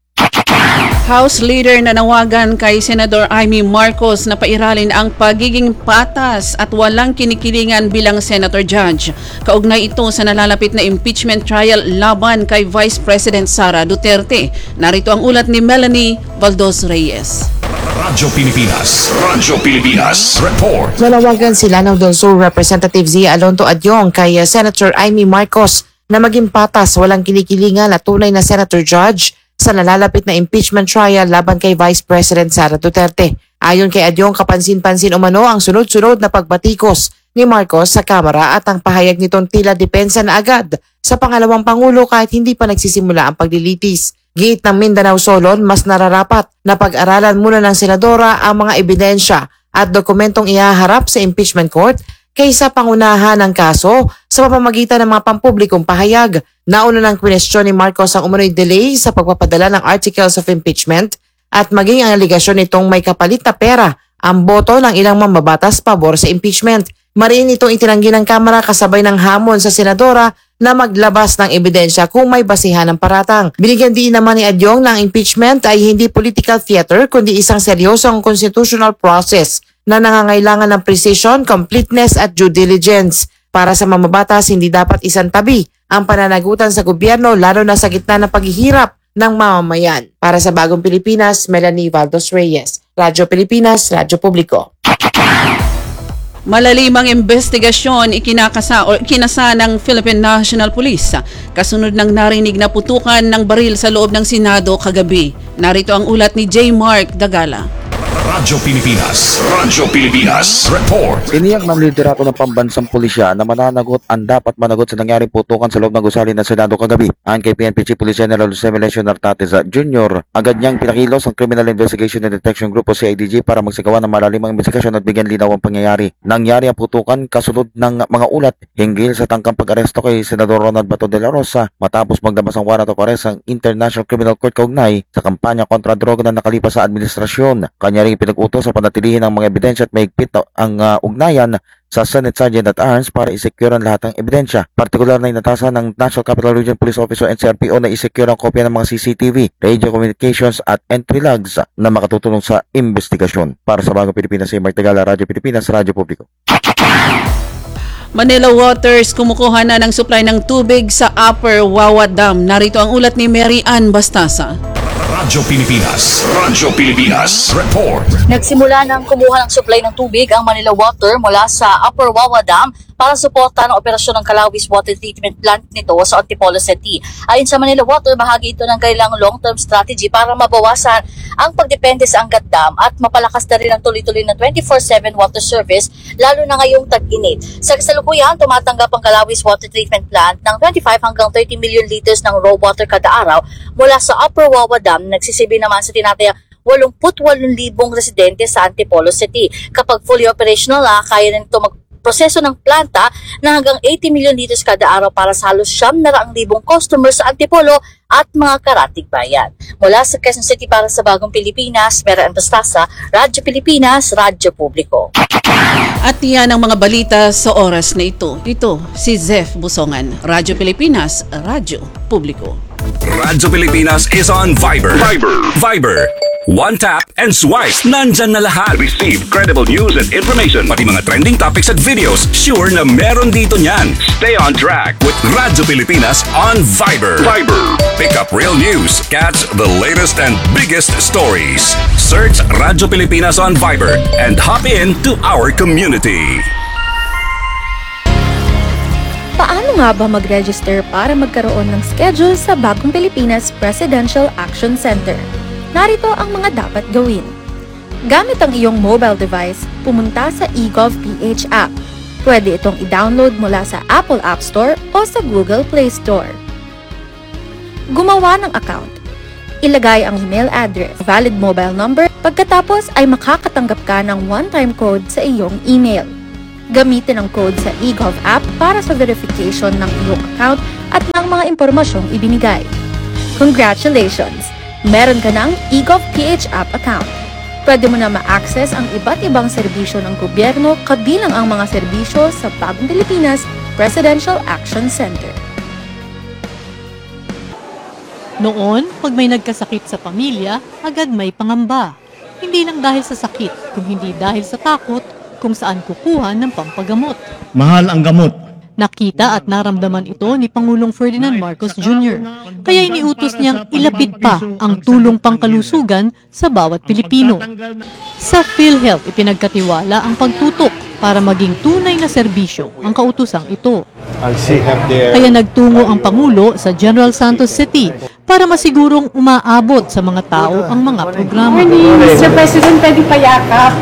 House Leader na nawagan kay Senador Amy Marcos na pairalin ang pagiging patas at walang kinikilingan bilang Senator Judge. Kaugnay ito sa nalalapit na impeachment trial laban kay Vice President Sara Duterte. Narito ang ulat ni Melanie Valdos Reyes. Radyo Pilipinas Report. Nanawagan sila ng Del Sur Representative Zia Alonto Adyong kay Senator Amy Marcos na maging patas, walang kinikilingan at tunay na Senator Judge sa nalalapit na impeachment trial laban kay Vice President Sara Duterte. Ayon kay Adyong, kapansin-pansin umano ang sunod-sunod na pagbatikos ni Marcos sa Kamara at ang pahayag nitong tila depensa na agad sa pangalawang Pangulo kahit hindi pa nagsisimula ang paglilitis. Giit ng Mindanao Solon, mas nararapat na pag-aralan muna ng Senadora ang mga ebidensya at dokumentong ihaharap sa impeachment court kaysa pangunahan ng kaso sa pamamagitan ng mga pampublikong pahayag. Nauna ng kwestiyon ni Marcos ang umano'y delay sa pagpapadala ng articles of impeachment at maging ang aligasyon nitong may kapalit na pera ang boto ng ilang mambabatas pabor sa impeachment. Mariin itong itinanggi ng Kamara kasabay ng hamon sa Senadora na maglabas ng ebidensya kung may basihan ng paratang. Binigyan din naman ni Adyong na ang impeachment ay hindi political theater kundi isang seryosong constitutional process na nangangailangan ng precision, completeness at due diligence. Para sa mamabatas, hindi dapat isang tabi ang pananagutan sa gobyerno lalo na sa gitna ng paghihirap ng mamamayan. Para sa Bagong Pilipinas, Melanie Valdos Reyes. Radyo Pilipinas, Radyo Publiko. Malalimang investigasyon ikinasa ng Philippine National Police kasunod ng narinig na putukan ng baril sa loob ng Senado kagabi. Narito ang ulat ni J. Mark Dagala. Radyo Pilipinas Report. Iniyang ng liderato ng pambansang pulisya na mananagot ang dapat managot sa nangyaring putukan sa loob ng gusali ng Senado kagabi. Ayon kay PNP Chief Police General Jose Melesio Nartates Jr., agad niyang pinakilos ang Criminal Investigation and Detection Group o CIDG para magsagawa ng malalimang investigasyon at bigyan linaw ang pangyayari. Nangyari ang putukan kasunod ng mga ulat hinggil sa tangkang pag-aresto kay Senador Ronald Bato de la Rosa matapos maglabas ang warrant of arrest ang International Criminal Court kaugnay sa kampanya kontra droga na nakalipas sa administrasyon. Kanya rin pinag-utos sa panatilihin ng mga ebidensya at mahigpit ang ugnayan sa Senate Sergeant at Arms para isecure ang lahat ng ebidensya. Partikular na inatasan ng National Capital Region Police Office o NCRPO na isecure ang kopya ng mga CCTV, radio communications at entry logs na makatutulong sa investigasyon. Para sa Bagong Pilipinas, Mark Tagala, Radyo Pilipinas, Radyo Publiko. Manila Waters kumukuha na ng supply ng tubig sa Upper Wawa Dam. Narito ang ulat ni Mary Ann Bastasa. Radyo Pilipinas Report. Nagsimula ng kumuha ng supply ng tubig ang Manila Water mula sa Upper Wawa Dam para suporta ng operasyon ng Calawis Water Treatment Plant nito sa Antipolo City. Ayon sa Manila Water, bahagi ito ng kailang long-term strategy para mabawasan ang pagdepende sa Angat Dam at mapalakas na rin ang tuloy-tuloy na 24/7 water service lalo na ngayong tag-init. Sa kasalukuyan, tumatanggap ang Calawis Water Treatment Plant ng 25 hanggang 30 million liters ng raw water kada araw mula sa Upper Wawa Dam. Nagsisilbi naman sa tinatayang 88,000 residente sa Antipolo City. Kapag fully operational kaya na ito proseso ng planta na hanggang 80 million liters kada araw para sa halos 900,000 customers sa Antipolo at mga karatig bayan. Mula sa Quezon City para sa Bagong Pilipinas, Mera Antostasa, Radyo Pilipinas, Radyo Publiko. At yan ang mga balita sa oras na ito. Ito si Zef Busongan, Radyo Pilipinas, Radyo Publiko. Radyo Pilipinas is on Viber. One tap and swipe. Nandyan na lahat. Receive credible news and information. Pati mga trending topics at videos. Sure na meron dito niyan. Stay on track with Radyo Pilipinas on Viber. Pick up real news. Catch the latest and biggest stories. Search Radyo Pilipinas on Viber and hop in to our community. Paano nga ba mag-register para magkaroon ng schedule sa Bagong Pilipinas Presidential Action Center? Narito ang mga dapat gawin. Gamit ang iyong mobile device, pumunta sa eGov PH app. Pwede itong i-download mula sa Apple App Store o sa Google Play Store. Gumawa ng account. Ilagay ang email address, valid mobile number, pagkatapos ay makakatanggap ka ng one-time code sa iyong email. Gamitin ang code sa eGov app para sa verification ng iyong account at ng mga impormasyong ibinigay. Congratulations! Meron ka ng eGov PH app account. Pwede mo na ma-access ang iba't ibang serbisyo ng gobyerno kabilang ang mga serbisyo sa Bagong Pilipinas Presidential Action Center. Noon, pag may nagkasakit sa pamilya, agad may pangamba. Hindi lang dahil sa sakit, kung hindi dahil sa takot kung saan kukuha ng pampagamot. Mahal ang gamot. Nakita at naramdaman ito ni Pangulong Ferdinand Marcos Jr. Kaya iniutos niyang ilapit pa ang tulong pangkalusugan sa bawat Pilipino. Sa PhilHealth, ipinagkatiwala ang pagtutok para maging tunay na serbisyo ang kautusang ito. Kaya nagtungo ang Pangulo sa General Santos City para masigurong umaabot sa mga tao ang mga programa. Mr. President, pwede payakap.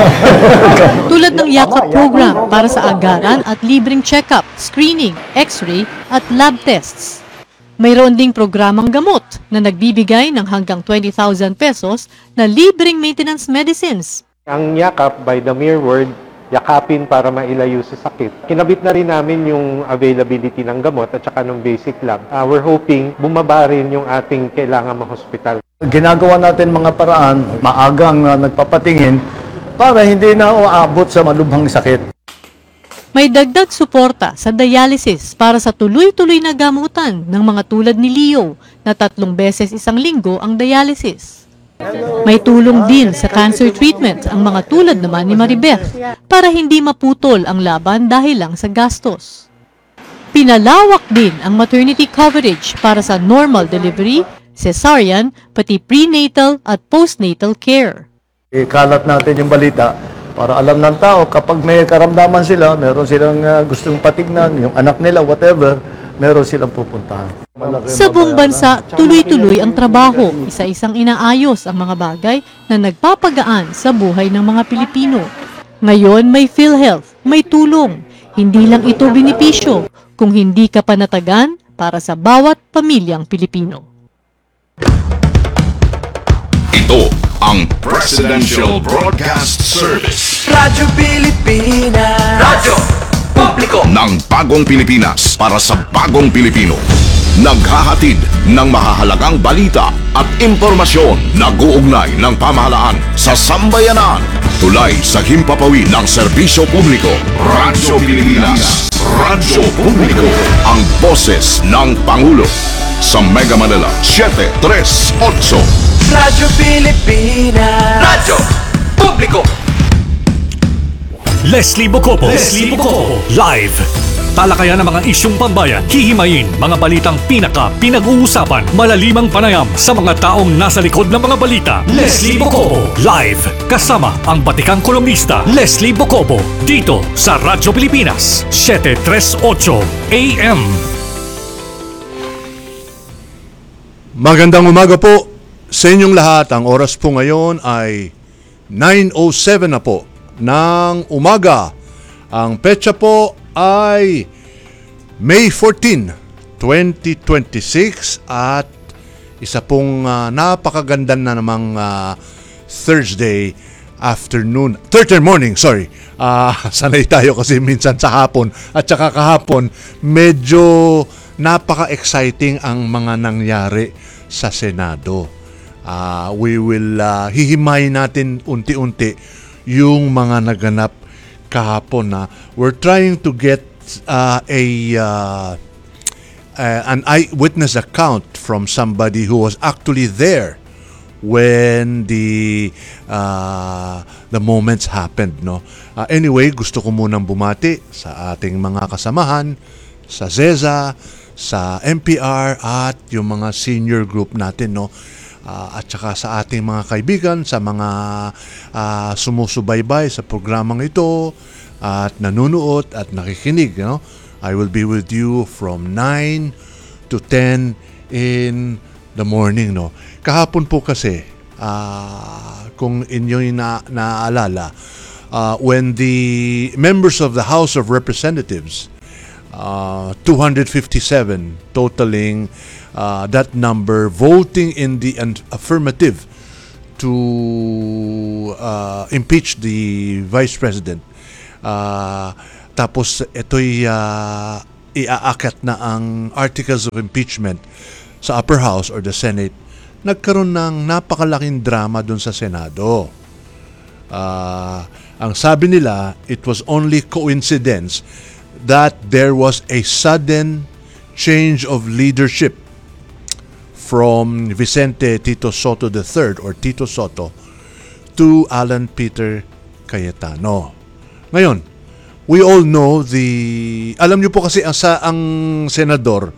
Tulad ng Yakap program para sa agaran at libreng check-up, screening, x-ray at lab tests. Mayroon ding programang gamot na nagbibigay ng hanggang 20,000 pesos na libreng maintenance medicines. Ang Yakap, by the mere word, yakapin para mailayo sa sakit. Kinabit na rin namin yung availability ng gamot at saka ng basic lab. We're hoping bumaba rin yung ating kailangan ma-hospital. Ginagawa natin mga paraan, maagang nagpapatingin para hindi na uabot sa malubhang sakit. May dagdag suporta sa dialysis para sa tuloy-tuloy na gamutan ng mga tulad ni Leo na 3 beses isang linggo ang dialysis. May tulong din sa cancer treatment ang mga tulad naman ni Maribeth para hindi maputol ang laban dahil lang sa gastos. Pinalawak din ang maternity coverage para sa normal delivery, cesarean, pati prenatal at postnatal care. Ikalat natin yung balita para alam ng tao kapag may karamdaman sila, meron silang gustong patignan, yung anak nila, whatever, meron silang pupuntahan. Sa buong bansa, tuloy-tuloy ang trabaho, isa-isang inaayos ang mga bagay na nagpapagaan sa buhay ng mga Pilipino. Ngayon may PhilHealth, may tulong. Hindi lang ito benepisyo, kung hindi ka panatagan para sa bawat pamilyang Pilipino. Ito ang Presidential Broadcast Service. Radyo Pilipinas. Radyo Publiko ng Bagong Pilipinas para sa Bagong Pilipino. Naghahatid ng mahahalagang balita at impormasyon na guugnay ng pamahalaan sa sambayanan. Tulay sa himpapawid ng serbisyo publiko. Radyo Pilipinas. Radyo Publiko. Ang boses ng Pangulo. Sa Mega Manila, 738. Radyo Pilipinas. Radyo Publiko. Leslie Bocopo. Live. Talakayan ng mga isyong pambayan, hihimayin mga balitang pinag-uusapan, malalimang panayam sa mga taong nasa likod ng mga balita. Leslie Bocopo. Live. Kasama ang batikang kolumnista, Leslie Bocopo. Dito sa Radyo Pilipinas, 738 AM. Magandang umaga po sa inyong lahat. Ang oras po ngayon ay 9:07 na po ng umaga. Ang petsa po ay May 14, 2026 at isa pong napakaganda na namang Thursday morning, sanay tayo kasi minsan sa hapon at saka kahapon medyo napaka-exciting ang mga nangyari sa Senado. We will hihimayin natin unti-unti yung mga naganap kahapon na we're trying to get an eyewitness account from somebody who was actually there when the moments happened, no. Anyway, gusto ko munang bumati sa ating mga kasamahan sa ZEZA, sa NPR at yung mga senior group natin, no. At saka sa ating mga kaibigan, sa mga sumusubaybay sa programang ito at nanunood at nakikinig, no? I will be with you from 9 to 10 in the morning, no? Kahapon po kasi, kung inyo'y naaalala, when the members of the House of Representatives, 257 totaling that number, voting in the affirmative to impeach the Vice President. Tapos ito'y iaakyat na ang articles of impeachment sa upper house or the Senate. Nagkaroon ng napakalaking drama dun sa Senado. Ang sabi nila, it was only coincidence that there was a sudden change of leadership from Vicente Tito Soto III or Tito Soto to Alan Peter Cayetano. Ngayon, we all know alam niyo po kasi ang senador,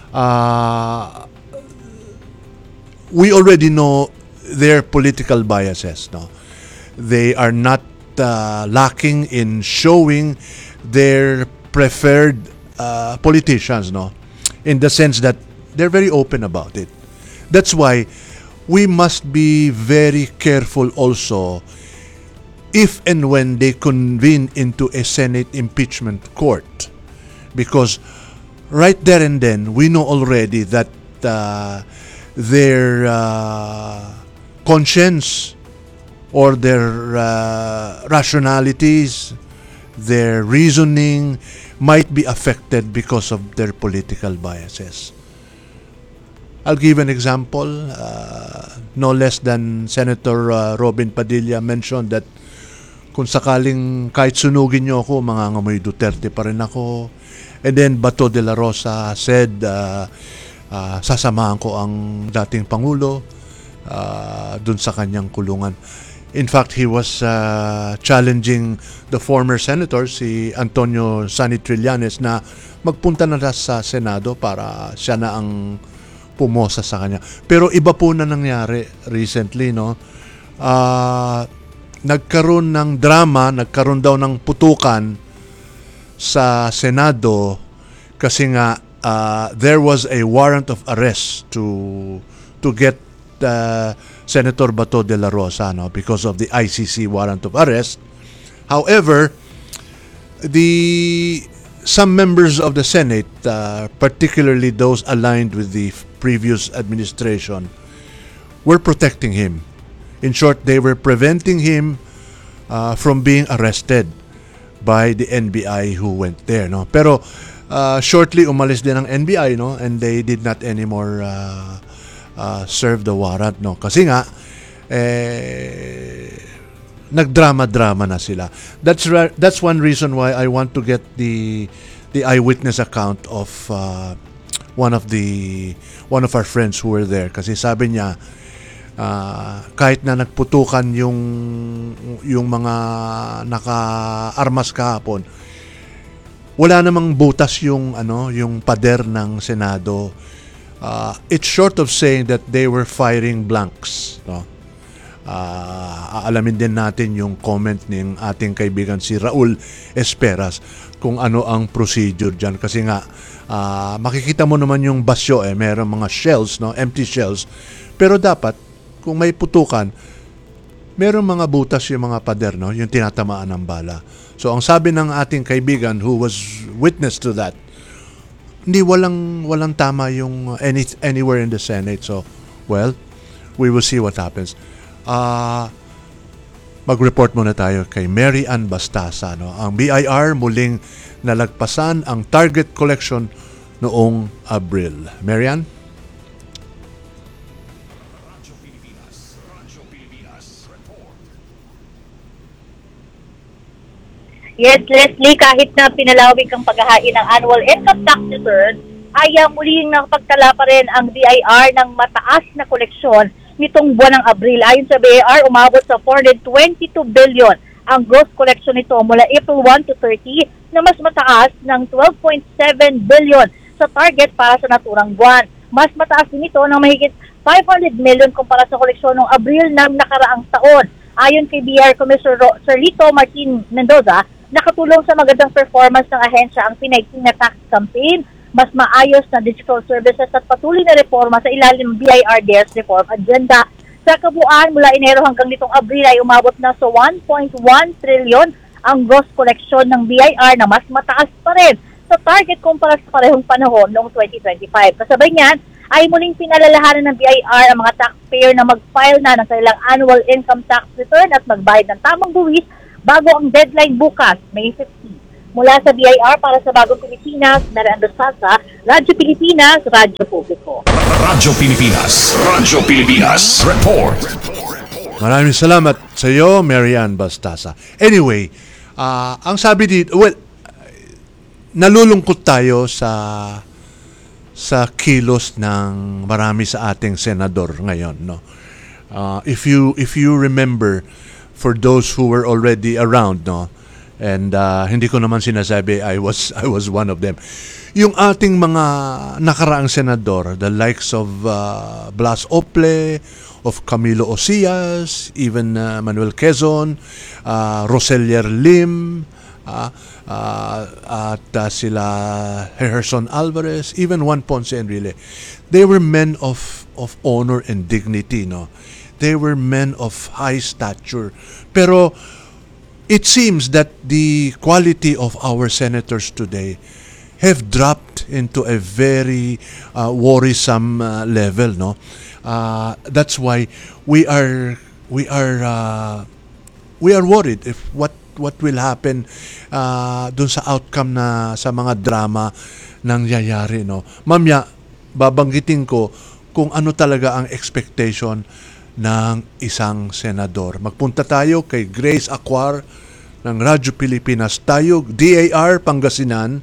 we already know their political biases, no? They are not lacking in showing their preferred politicians, no? In the sense that they're very open about it. That's why we must be very careful also if and when they convene into a Senate impeachment court. Because right there and then, we know already that their conscience or their rationalities, their reasoning might be affected because of their political biases. I'll give an example. No less than Senator Robin Padilla mentioned that kung sakaling kahit sunugin niyo ako, mangangamoy Duterte pa rin ako. And then Bato de la Rosa said, sasamahan ko ang dating Pangulo dun sa kanyang kulungan. In fact, he was challenging the former senator, si Antonio Sani Trillanes, na magpunta na sa Senado para siya na ang pumosa sa kanya. Pero iba po na nangyari recently, no? Nagkaroon ng drama, nagkaroon daw ng putukan sa Senado kasi nga there was a warrant of arrest to get Senator Bato de la Rosa, no, because of the ICC warrant of arrest. However, some members of the Senate, particularly those aligned with the previous administration, were protecting him. In short, they were preventing him from being arrested by the NBI who went there, no. Pero shortly umalis din ang NBI, no, and they did not anymore serve the warrant, no, kasi nga nagdrama-drama na sila. That's one reason why I want to get the eyewitness account of one of our friends who were there, kasi sabi niya kahit na nagputukan yung mga naka-armas kahapon, wala namang butas yung pader ng Senado. It's short of saying that they were firing blanks, no? Aalamin din natin yung comment ng ating kaibigan si Raul Esperas kung ano ang procedure dyan, kasi nga makikita mo naman yung basyo, mayroong mga shells, no, empty shells, pero dapat kung may putukan, merong mga butas yung mga pader, no, yung tinatamaan ng bala. So ang sabi ng ating kaibigan who was witness to that, hindi walang tama yung anywhere in the Senate. So, well, we will see what happens. Mag-report muna tayo kay Mary Ann Bastasa, no. Ang BIR muling nalagpasan ang target collection noong Abril. Mary Ann? Yes, Leslie, kahit na pinalawig ang paghahain ng annual income tax return, ay muling nakapagtala pa rin ang BIR ng mataas na koleksyon nitong buwan ng Abril. Ayon sa BIR, umabot sa 422 billion ang gross collection nito mula April 1 to 30, na mas mataas ng 12.7 billion sa target para sa naturang buwan. Mas mataas din ito ng mahigit 500 million kumpara sa koleksyon ng Abril ng nakaraang taon. Ayon kay BIR Commissioner Sir Lito Martin Mendoza, nakatulong sa magandang performance ng ahensya ang pinaigting na tax campaign, mas maayos na digital services at patuloy na reforma sa ilalim ng BIR DES reform agenda. Sa kabuuan, mula Enero hanggang nitong Abril ay umabot na sa 1.1 trilyon ang gross collection ng BIR na mas mataas pa rin sa target kumpara sa parehong panahon noong 2025. Kasabay niyan ay muling pinalalahanan ng BIR ang mga taxpayer na mag-file na ng kanilang annual income tax return at magbayad ng tamang buwis bago ang deadline bukas, May 15. Mula sa BIR para sa Bagong Pilipinas, Narando Sasa, Radyo Pilipinas, Radyo Publiko. Radyo Pilipinas, Radyo Pilipinas, Report. Maraming salamat sa iyo, Marian Bastasa. Anyway, ang sabi dito, nalulungkot tayo sa kilos ng marami sa ating senador ngayon, no. If you remember, for those who were already around, no, and hindi ko naman sinasabi I was one of them. Yung ating mga nakaraang senador, the likes of Blas Ople, of Camilo Osias, even Manuel Quezon, Roselier Lim, at sila Herson Alvarez, even Juan Ponce Enrile. They were men of honor and dignity, no. They were men of high stature. Pero it seems that the quality of our senators today have dropped into a very worrisome level, no. That's why we are worried if what will happen dun sa outcome na sa mga drama nangyayari, no. Mamaya babanggitin ko kung ano talaga ang expectation ng isang senador. Magpunta tayo kay Grace Acquar ng Radyo Pilipinas. Tayo, DAR Pangasinan,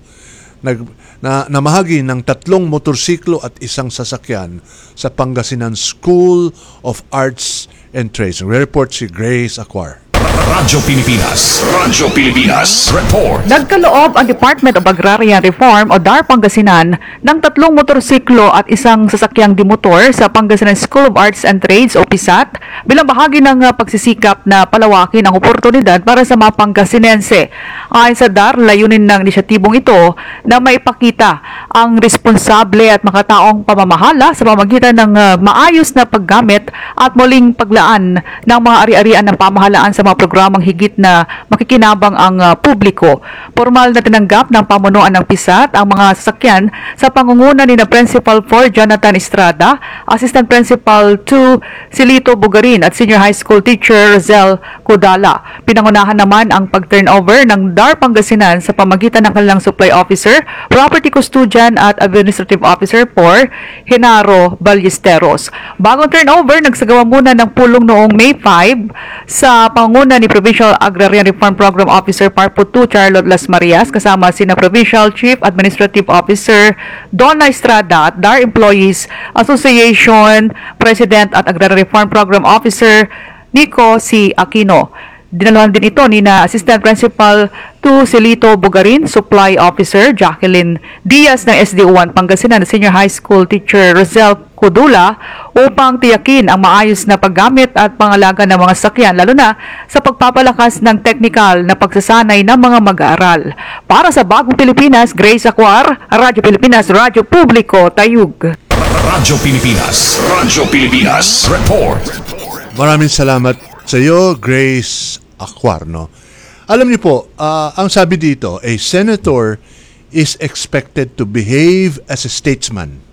namahagi ng 3 motorsiklo at 1 sasakyan sa Pangasinan School of Arts and Trades. Report si Grace Acquar. Radyo Pilipinas, Radyo Pilipinas, Report. Nagkaloob ang Department of Agrarian Reform o DAR Pangasinan ng 3 motorsiklo at 1 sasakyang dimotor sa Pangasinan School of Arts and Trades o PISAT bilang bahagi ng pagsisikap na palawakin ang oportunidad para sa mga Pangasinense. Ayon sa DAR, layunin ng inisyatibong ito na maipakita ang responsable at makataong pamamahala sa pamamagitan ng maayos na paggamit at muling paglaan ng mga ari-arian ng pamahalaan sa mga programang higit na makikinabang ang publiko. Formal na tinanggap ng pamunuan ng PISAT ang mga sasakyan sa pangunguna ni na Principal 4 Jonathan Estrada, Assistant Principal 2 Silito Bugarin at Senior High School Teacher Rosel Codala. Pinangunahan naman ang pag-turnover ng DAR Pangasinan sa pamagitan ng kanilang Supply Officer, Property Custodian at Administrative Officer for Genaro Ballesteros. Bagong turnover, nagsagawa muna ng pulong noong May 5 sa pangunguna ni Provincial Agrarian Reform Program Officer Parpo 2 Charlotte Las Marias kasama sina Provincial Chief Administrative Officer Donna Estrada at DAR Employees Association President at Agrarian Reform Program Officer Nico C. Aquino. Dinaluhan din ito ni na Assistant Principal 2 Silito Bugarin, Supply Officer Jacqueline Diaz ng SDO1 Pangasinan at Senior High School Teacher Rosel Codula upang tiyakin ang maayos na paggamit at pangalaga ng mga sakyan lalo na sa pagpapalakas ng technical na pagsasanay ng mga mag-aaral. Para sa Bagong Pilipinas, Grace Acquar, Radyo Pilipinas, Radyo Publiko, Tayug. Radyo Pilipinas, Radyo Pilipinas, Report. Maraming salamat sa iyo, Grace Acquar, no? Alam niyo po, ang sabi dito, a senator is expected to behave as a statesman,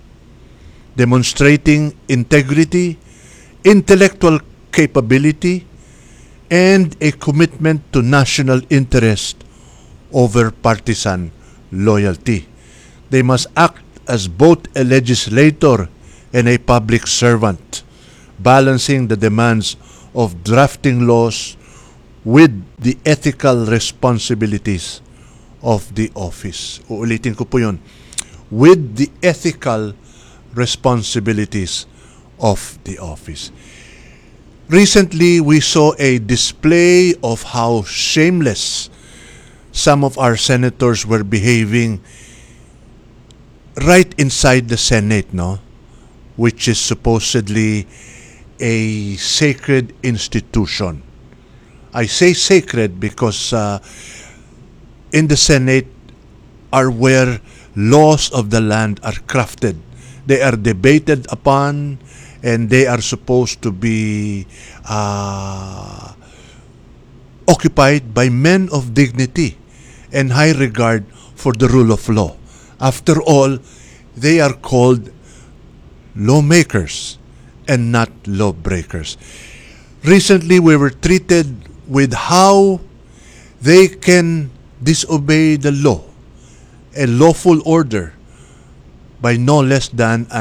demonstrating integrity, intellectual capability, and a commitment to national interest over partisan loyalty. They must act as both a legislator and a public servant, balancing the demands of drafting laws with the ethical responsibilities of the office. Uulitin ko po yun. With the ethical responsibilities of the office. Recently, we saw a display of how shameless some of our senators were behaving right inside the Senate, no? Which is supposedly a sacred institution. I say sacred because in the Senate are where laws of the land are crafted. They are debated upon and they are supposed to be occupied by men of dignity and high regard for the rule of law. After all, they are called lawmakers and not lawbreakers. Recently, we were treated with how they can disobey the law, a lawful order, by no less than